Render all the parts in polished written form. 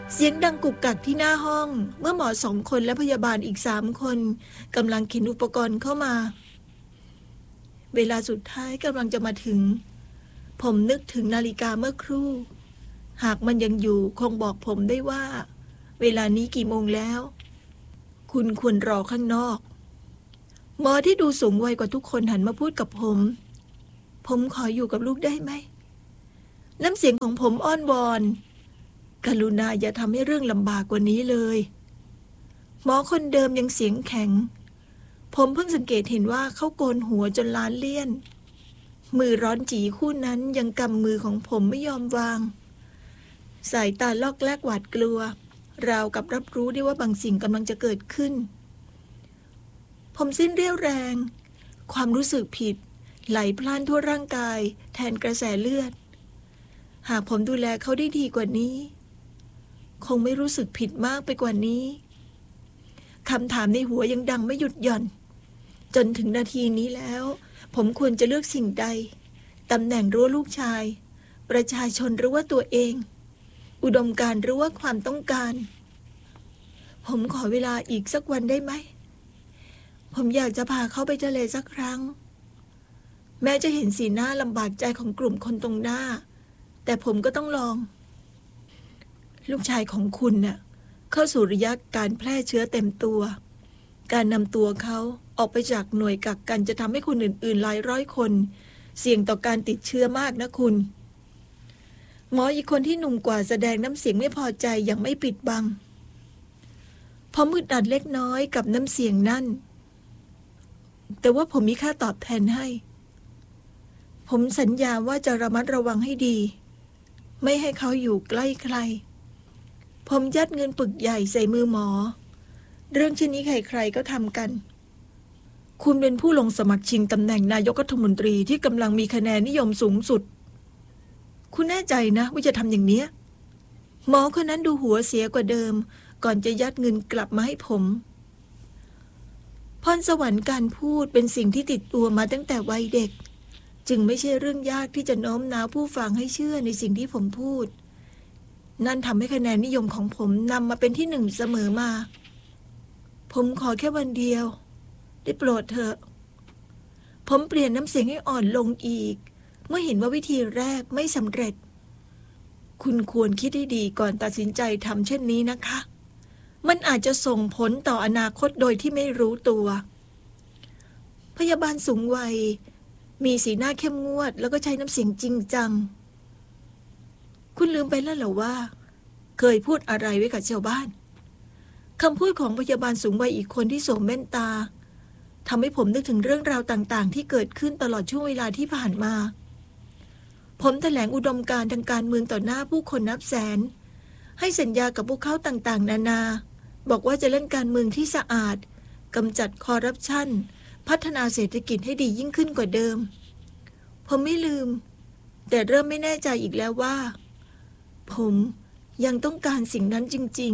เสียงดังกุกกักที่หน้าห้องเมื่อหมอ2 คนและพยาบาลอีก3 คนกำลังเข็นอุปกรณ์เข้ามาเวลาสุดท้ายกำลังจะมาถึงผมนึกถึงนาฬิกาเมื่อครู่หากมันยังอยู่คงบอกผมได้ว่าเวลานี้กี่โมงแล้วคุณควรรอข้างนอกหมอที่ดูสูงวัยกว่าทุกคนหันมาพูดกับผมขออยู่กับลูกได้ไหมน้ำเสียงของผมอ้อนวอนกรุณาอย่าทำให้เรื่องลำบากกว่านี้เลยหมอคนเดิมยังเสียงแข็งผมเพิ่งสังเกตเห็นว่าเขาโกนหัวจนล้านเลี่ยนมือร้อนจีคู่นั้นยังกำมือของผมไม่ยอมวางสายตาลอกแลกหวาดกลัวราวกับรับรู้ได้ว่าบางสิ่งกำลังจะเกิดขึ้นผมสิ้นเรี่ยวแรงความรู้สึกผิดไหลพล่านทั่วร่างกายแทนกระแสเลือดหากผมดูแลเขาได้ดีกว่านี้คงไม่รู้สึกผิดมากไปกว่านี้คำถามในหัวยังดังไม่หยุดหย่อนจนถึงนาทีนี้แล้วผมควรจะเลือกสิ่งใดตำแหน่งหรือว่าลูกชายประชาชนหรือว่าตัวเองอุดมการณ์หรือว่าความต้องการผมขอเวลาอีกสักวันได้ไหมผมอยากจะพาเขาไปทะเลสักครั้งแม้จะเห็นสีหน้าลำบากใจของกลุ่มคนตรงหน้าแต่ผมก็ต้องลองลูกชายของคุณน่ะเข้าสู่ระยะการแพร่เชื้อเต็มตัวการนำตัวเขาออกไปจากหน่วยกักกันจะทำให้คนอื่นๆหลายร้อยคนเสี่ยงต่อการติดเชื้อมากนะคุณหมออีกคนที่หนุ่มกว่าแสดงน้ำเสียงไม่พอใจอย่างไม่ปิดบังพอมืดอัดเล็กน้อยกับน้ำเสียงนั่นแต่ว่าผมมีค่าตอบแทนให้ผมสัญญาว่าจะระมัดระวังให้ดีไม่ให้เขาอยู่ใกล้ใครผมยัดเงินปึกใหญ่ใส่มือหมอเรื่องเช่นนี้ใครๆก็ทำกันคุณเป็นผู้ลงสมัครชิงตำแหน่งนายกรัฐมนตรีที่กำลังมีคะแนนนิยมสูงสุดคุณแน่ใจนะว่าจะทำอย่างนี้หมอคนนั้นดูหัวเสียกว่าเดิมก่อนจะยัดเงินกลับมาให้ผมพรสวรรค์การพูดเป็นสิ่งที่ติดตัวมาตั้งแต่วัยเด็กจึงไม่ใช่เรื่องยากที่จะโน้มน้าวผู้ฟังให้เชื่อในสิ่งที่ผมพูดนั่นทำให้คะแนนนิยมของผมนำมาเป็นที่1เสมอมาผมขอแค่วันเดียวได้โปรดเถอะผมเปลี่ยนน้ำเสียงให้อ่อนลงอีกเมื่อเห็นว่าวิธีแรกไม่สำเร็จคุณควรคิดให้ดีก่อนตัดสินใจทำเช่นนี้นะคะมันอาจจะส่งผลต่ออนาคตโดยที่ไม่รู้ตัวพยาบาลสูงวัยมีสีหน้าเข้มงวดแล้วก็ใช้น้ำเสียงจริงจังคุณลืมไปแล้วเหรอว่าเคยพูดอะไรไว้กับชาวบ้านคำพูดของพยาบาลสูงวัยอีกคนที่สวมแว่นตาทำให้ผมนึกถึงเรื่องราวต่างๆที่เกิดขึ้นตลอดช่วงเวลาที่ผ่านมาผมแถลงอุดมการณ์ทางการเมืองต่อหน้าผู้คนนับแสนให้สัญญากับพวกเขาต่างๆนานาบอกว่าจะเล่นการเมืองที่สะอาดกำจัดคอร์รัปชันพัฒนาเศรษฐกิจให้ดียิ่งขึ้นกว่าเดิมผมไม่ลืมแต่เริ่มไม่แน่ใจอีกแล้วว่าผมยังต้องการสิ่งนั้นจริง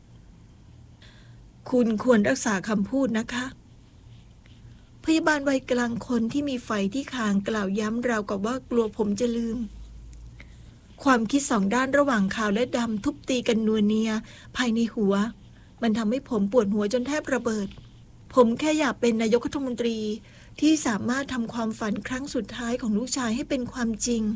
ๆคุณควรรักษาคำพูดนะคะพยาบาลวัยกลางคนที่มีไฟที่คางกล่าวย้ำราวกับว่ากลัวผมจะลืมความคิด2 ด้านระหว่างขาวและดำทุบตีกันนัวเนียภายในหัวมันทำให้ผมปวดหัวจนแทบระเบิดผมแค่อยากเป็นนายกรัฐมนตรีที่สามารถทำความฝันครั้งสุดท้ายของลูกชายให้เป็นความจริง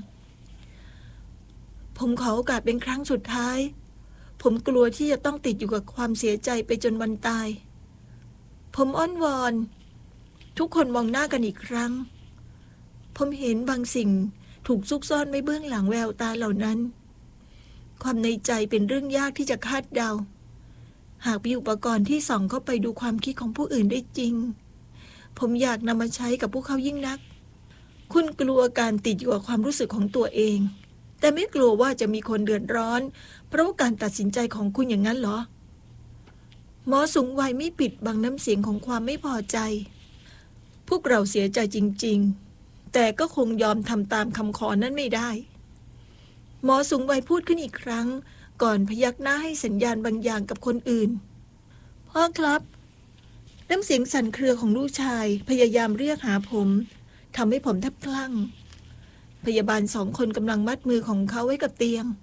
ผมขอโอกาสเป็นครั้งสุดท้ายผมกลัวที่จะต้องติดอยู่กับความเสียใจไปจนวันตายผมอ้อนวอนทุกคนมองหน้ากันอีกครั้งผมเห็นบางสิ่งถูกซุกซ่อนไว้เบื้องหลังแววตาเหล่านั้นความในใจเป็นเรื่องยากที่จะคาดเดาหากมีอุปกรณ์ที่ส่องเข้าไปดูความคิดของผู้อื่นได้จริงผมอยากนำมาใช้กับพวกเขายิ่งนักคุณกลัวการติดอยู่กับความรู้สึกของตัวเองแต่ไม่กลัวว่าจะมีคนเดือดร้อนเพราะการตัดสินใจของคุณอย่างนั้นเหรอหมอสูงวัยไม่ปิดบังน้ำเสียงของความไม่พอใจพวกเราเสียใจจริงๆแต่ก็คงยอมทำตามคำขอนั้นไม่ได้หมอสูงวัยพูดขึ้นอีกครั้งก่อนพยักหน้าให้สัญญาณบางอย่างกับคนอื่นพ่อครับน้ำเสียงสั่นเครือของลูกชายพยายามเรียกหาผมทำให้ผมแทบคลั่งพยาบาล2 คนกำลังมัดมือของเขาไว้กับเตียง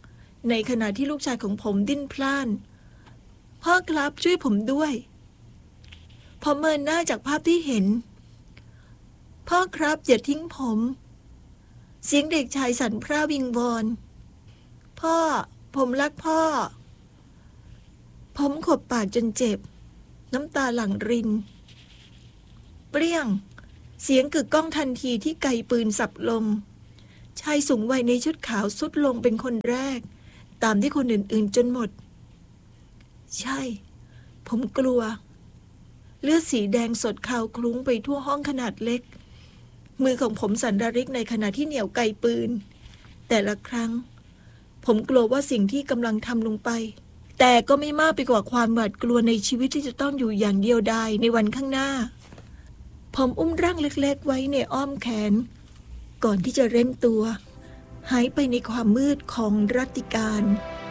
ในขณะที่ลูกชายของผมดิ้นพล่านพ่อครับช่วยผมด้วยผมเมินหน้าจากภาพที่เห็นพ่อครับอย่าทิ้งผมเสียงเด็กชายสั่นพร่าวิงวอนพ่อผมรักพ่อผมขบปากจนเจ็บน้ำตาหลั่งรินเปรี้ยงเสียงกึกก้องทันทีที่ไกปืนสับลงชายสูงวัยในชุดขาวสุดลงเป็นคนแรกตามที่คนอื่นๆจนหมดใช่ผมกลัวเลือดสีแดงสดคาวคลุ้งไปทั่วห้องขนาดเล็กมือของผมสั่นระริกในขณะที่เหนี่ยวไกปืนแต่ละครั้งผมกลัวว่าสิ่งที่กำลังทำลงไปแต่ก็ไม่มากไปกว่าความหวาดกลัวในชีวิตที่จะต้องอยู่อย่างเดียวดายในวันข้างหน้าผมอุ้มร่างเล็กๆไว้ในอ้อมแขนก่อนที่จะเร้นตัวหายไปในความมืดของรัตติการ